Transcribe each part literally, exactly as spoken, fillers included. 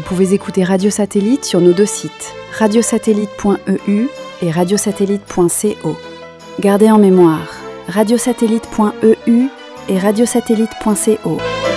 pouvez écouter Radio Satellite sur nos deux sites, radiosatellite point e u et radiosatellite point co. Gardez en mémoire radiosatellite point e u et radiosatellite point co.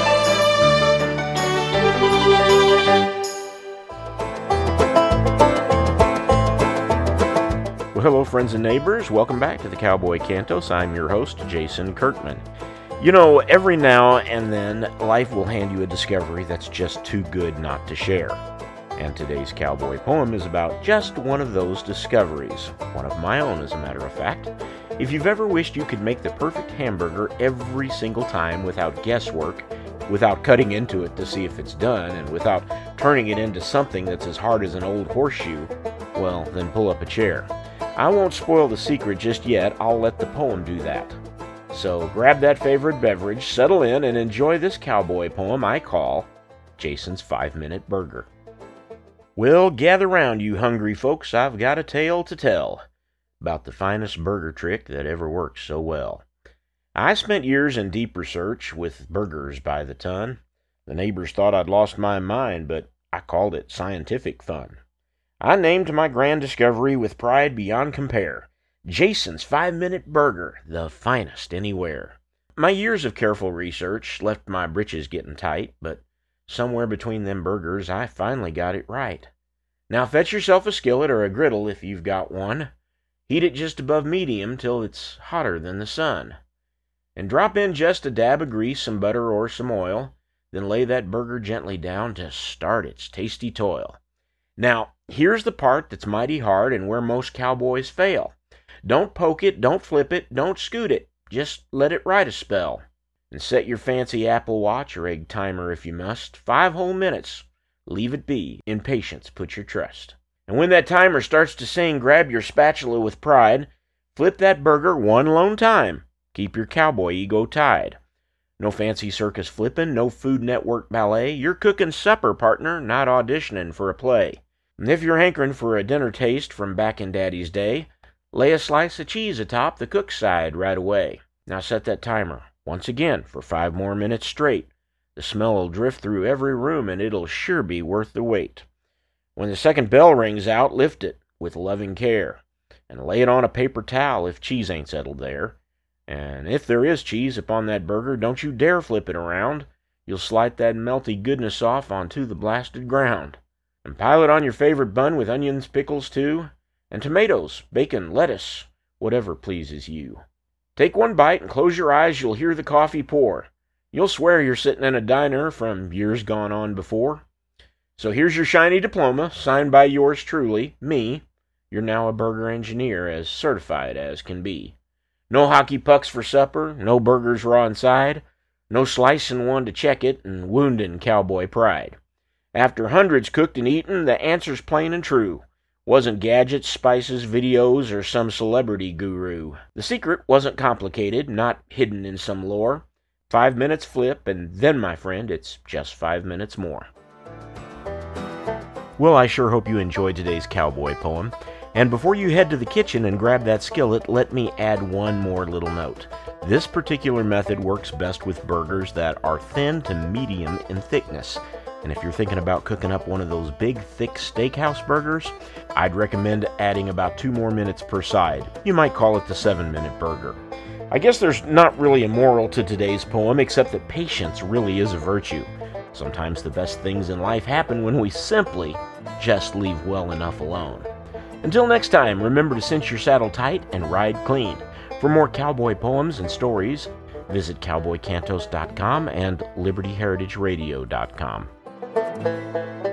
Well, hello, friends and neighbors. Welcome back to the Cowboy Cantos. I'm your host, Jason Kirkman. You know, every now and then, life will hand you a discovery that's just too good not to share. And today's cowboy poem is about just one of those discoveries. One of my own, as a matter of fact. If you've ever wished you could make the perfect hamburger every single time without guesswork, without cutting into it to see if it's done, and without turning it into something that's as hard as an old horseshoe, well, then pull up a chair. I won't spoil the secret just yet. I'll let the poem do that. So grab that favorite beverage, settle in, and enjoy this cowboy poem I call Jason's Five-Minute Burger. Well, gather round, you hungry folks. I've got a tale to tell about the finest burger trick that ever worked so well. I spent years in deep research with burgers by the ton. The neighbors thought I'd lost my mind, but I called it scientific fun. I named my grand discovery with pride beyond compare. Jason's Five-Minute Burger, the finest anywhere. My years of careful research left my britches getting tight, but somewhere between them burgers I finally got it right. Now fetch yourself a skillet or a griddle if you've got one. Heat it just above medium till it's hotter than the sun. And drop in just a dab of grease, some butter or some oil. Then lay that burger gently down to start its tasty toil. Now, here's the part that's mighty hard and where most cowboys fail. Don't poke it, don't flip it, don't scoot it. Just let it ride a spell. And set your fancy Apple Watch or egg timer if you must. Five whole minutes. Leave it be. In patience put your trust. And when that timer starts to sing, grab your spatula with pride. Flip that burger one lone time. Keep your cowboy ego tied. No fancy circus flippin', no Food Network ballet. You're cooking supper, partner, not auditioning for a play. And if you're hankering for a dinner taste from back in Daddy's day, lay a slice of cheese atop the cook's side right away. Now set that timer once again for five more minutes straight. The smell will drift through every room and it'll sure be worth the wait. When the second bell rings out, lift it with loving care and lay it on a paper towel if cheese ain't settled there. And if there is cheese upon that burger, don't you dare flip it around. You'll slide that melty goodness off onto the blasted ground. And pile it on your favorite bun with onions, pickles too, and tomatoes, bacon, lettuce, whatever pleases you. Take one bite and close your eyes, you'll hear the coffee pour. You'll swear you're sitting in a diner from years gone on before. So here's your shiny diploma, signed by yours truly, me. You're now a burger engineer, as certified as can be. No hockey pucks for supper, no burgers raw inside, no slicing one to check it and wounding cowboy pride. After hundreds cooked and eaten, the answer's plain and true. Wasn't gadgets, spices, videos, or some celebrity guru. The secret wasn't complicated, not hidden in some lore. Five minutes flip, and then, my friend, it's just five minutes more. Well, I sure hope you enjoyed today's cowboy poem. And before you head to the kitchen and grab that skillet, let me add one more little note. This particular method works best with burgers that are thin to medium in thickness. And if you're thinking about cooking up one of those big, thick steakhouse burgers, I'd recommend adding about two more minutes per side. You might call it the seven-minute burger. I guess there's not really a moral to today's poem, except that patience really is a virtue. Sometimes the best things in life happen when we simply just leave well enough alone. Until next time, remember to cinch your saddle tight and ride clean. For more cowboy poems and stories, visit cowboy cantos dot com and liberty heritage radio dot com. Thank you.